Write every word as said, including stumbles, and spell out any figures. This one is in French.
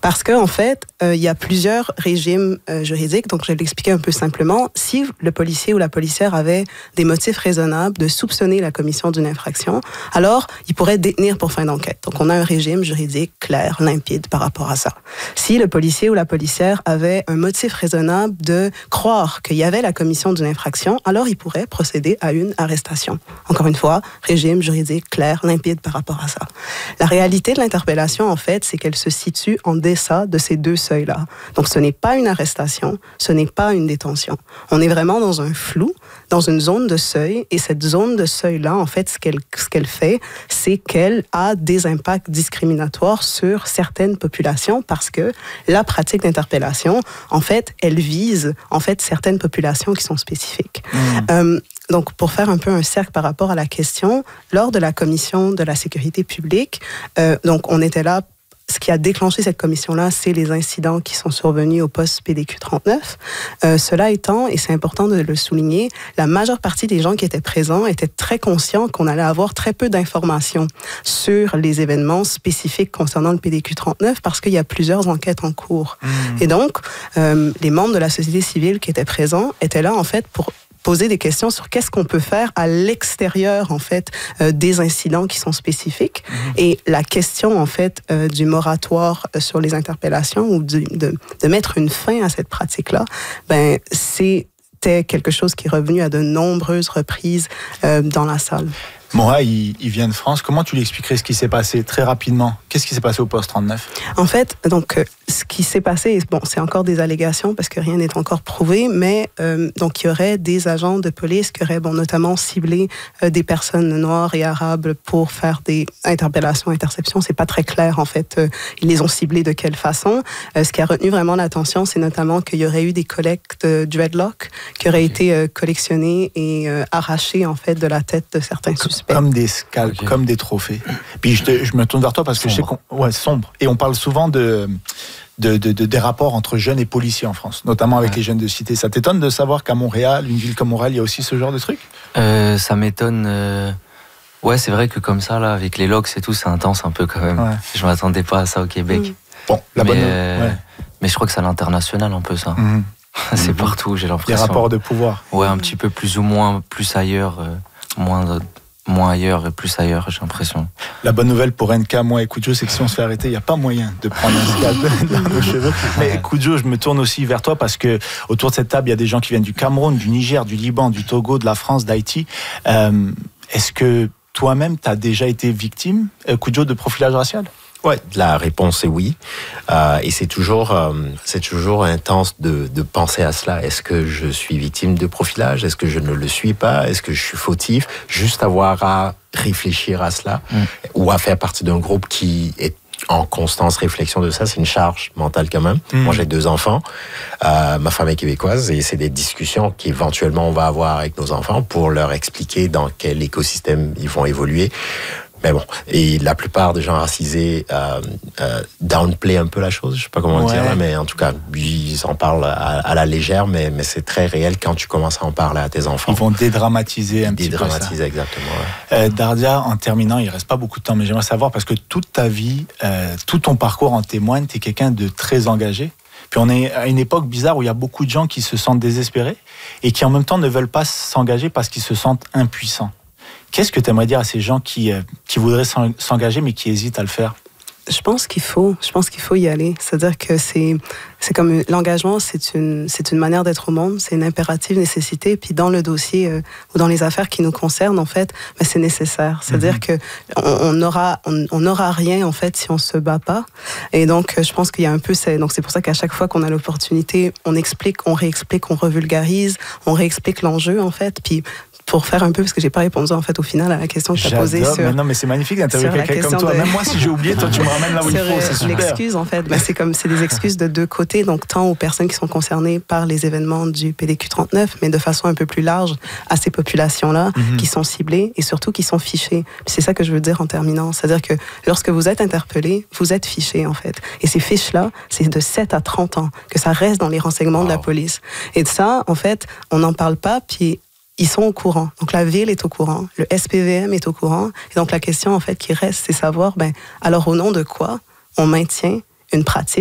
Parce qu'en en fait, euh, il y a plusieurs régimes euh, juridiques. Donc, je vais l'expliquer un peu simplement. Si le policier ou la policière avait des motifs raisonnables de soupçonner la commission d'une infraction, alors il pourrait détenir pour fin d'enquête. Donc, on a un régime juridique clair, limpide par rapport à ça. Si le policier ou la policière avait un motif raisonnable de croire qu'il y avait la commission d'une infraction, alors il pourrait procéder à une arrestation. Encore une fois, régime juridique clair, limpide par rapport à ça. La réalité de l'interpellation, en fait, c'est qu'elle se situe en deçà de ces deux seuils-là. Donc, ce n'est pas une arrestation, ce n'est pas une détention. On est vraiment dans un flou, dans une zone de seuil, et cette zone de seuil-là, en fait, ce qu'elle, ce qu'elle fait, c'est qu'elle a des impacts discriminatoires sur certaines populations parce que la pratique d'interpellation, en fait, elle vise, en fait, certaines populations qui sont spécifiques. Mmh. Euh, donc, pour faire un peu un cercle par rapport à la question, lors de la commission de la sécurité publique, euh, donc, on était là. Ce qui a déclenché cette commission-là, c'est les incidents qui sont survenus au poste P D Q trente-neuf. Euh, cela étant, et c'est important de le souligner, la majeure partie des gens qui étaient présents étaient très conscients qu'on allait avoir très peu d'informations sur les événements spécifiques concernant le P D Q trente-neuf parce qu'il y a plusieurs enquêtes en cours. Mmh. Et donc, euh, les membres de la société civile qui étaient présents étaient là, en fait, pour poser des questions sur qu'est-ce qu'on peut faire à l'extérieur, en fait, euh, des incidents qui sont spécifiques. Mmh. Et la question, en fait, euh, du moratoire euh, sur les interpellations ou du, de, de mettre une fin à cette pratique-là, ben, c'était quelque chose qui est revenu à de nombreuses reprises euh, dans la salle. Moha, il, il vient de France. Comment tu lui expliquerais ce qui s'est passé très rapidement? Qu'est-ce qui s'est passé au poste trente-neuf? En fait, donc, euh, ce qui s'est passé, bon, c'est encore des allégations parce que rien n'est encore prouvé, mais euh, donc il y aurait des agents de police qui auraient, bon, notamment ciblé euh, des personnes noires et arabes pour faire des interpellations, interceptions. C'est pas très clair, en fait. Euh, ils les ont ciblés de quelle façon. Euh, ce qui a retenu vraiment l'attention, c'est notamment qu'il y aurait eu des collectes de dreadlocks qui auraient okay. été euh, collectionnés et euh, arrachés, en fait, de la tête de certains suspects. Comme des scalps, okay. comme des trophées. Puis je, te, je me tourne vers toi parce que sombre. je sais qu'on... Ouais, sombre. Et on parle souvent de, de, de, de, des rapports entre jeunes et policiers en France, notamment avec ouais. les jeunes de cité. Ça t'étonne de savoir qu'à Montréal, une ville comme Montréal, il y a aussi ce genre de truc? euh, Ça m'étonne... Euh... Ouais, c'est vrai que comme ça, là, avec les locks et tout, c'est intense un peu quand même. Ouais. Je m'attendais pas à ça au Québec. Mmh. Bon, la mais, bonne... euh... ouais. mais je crois que c'est à l'international un peu ça. Mmh. c'est mmh. partout, j'ai l'impression. Des rapports de pouvoir. Ouais, un petit peu plus ou moins, plus ailleurs, euh, moins... De... moins ailleurs et plus ailleurs, j'ai l'impression. La bonne nouvelle pour N K, moi et Koujo, c'est que si on se fait arrêter, il n'y a pas moyen de prendre un scalp dans vos cheveux. Mais Koujo, je me tourne aussi vers toi parce que autour de cette table, il y a des gens qui viennent du Cameroun, du Niger, du Liban, du Togo, de la France, d'Haïti. Euh, est-ce que toi-même, tu as déjà été victime, Koujo, de profilage racial? Ouais, la réponse est oui. Euh, et c'est toujours, euh, c'est toujours intense de, de penser à cela. Est-ce que je suis victime de profilage? Est-ce que je ne le suis pas? Est-ce que je suis fautif? Juste avoir à réfléchir à cela mmh. ou à faire partie d'un groupe qui est en constante réflexion de ça, c'est une charge mentale quand même. Mmh. Moi, j'ai deux enfants. Euh, ma femme est québécoise et c'est des discussions qu'éventuellement on va avoir avec nos enfants pour leur expliquer dans quel écosystème ils vont évoluer. Mais bon, et la plupart des gens racisés euh, euh, downplay un peu la chose, je sais pas comment ouais. dire, mais en tout cas, ils en parlent à, à la légère, mais, mais c'est très réel quand tu commences à en parler à tes enfants. Ils vont dédramatiser un petit peu ça. Dédramatiser, exactement. Ouais. Euh, Dardia, en terminant, il reste pas beaucoup de temps, mais j'aimerais savoir, parce que toute ta vie, euh, tout ton parcours en témoigne, tu es quelqu'un de très engagé. Puis on est à une époque bizarre où il y a beaucoup de gens qui se sentent désespérés et qui en même temps ne veulent pas s'engager parce qu'ils se sentent impuissants. Qu'est-ce que tu aimerais dire à ces gens qui, euh, qui voudraient s'engager mais qui hésitent à le faire? Je pense qu'il faut, je pense qu'il faut y aller. C'est-à-dire que c'est, c'est comme l'engagement, c'est une, c'est une manière d'être au monde, c'est une impérative nécessité. Puis dans le dossier euh, ou dans les affaires qui nous concernent, en fait, ben c'est nécessaire. C'est-à-dire mm-hmm. que on, on aura, on, on aura rien en fait si on se bat pas. Et donc, je pense qu'il y a un peu, c'est, donc c'est pour ça qu'à chaque fois qu'on a l'opportunité, on explique, on réexplique, on revulgarise, on réexplique l'enjeu en fait. Puis pour faire un peu, parce que j'ai pas répondu en fait au final à la question que tu as posée sur... Mais non, mais c'est magnifique d'interviewer quelqu'un comme toi. De... Même moi, si j'ai oublié, toi, tu me ramènes là où il faut, c'est super. L'excuse, en fait, ben, c'est comme, c'est des excuses de deux côtés, donc tant aux personnes qui sont concernées par les événements du P D Q trente-neuf, mais de façon un peu plus large à ces populations-là mm-hmm. qui sont ciblées et surtout qui sont fichées. Puis c'est ça que je veux dire en terminant, c'est-à-dire que lorsque vous êtes interpellé, vous êtes fiché, en fait. Et ces fiches-là, c'est de sept à trente ans que ça reste dans les renseignements wow. de la police. Et de ça, en fait, on n'en parle pas, puis ils sont au courant. Donc, la ville est au courant. Le S P V M est au courant. Et donc, la question, en fait, qui reste, c'est savoir, ben, alors, au nom de quoi on maintient une pratique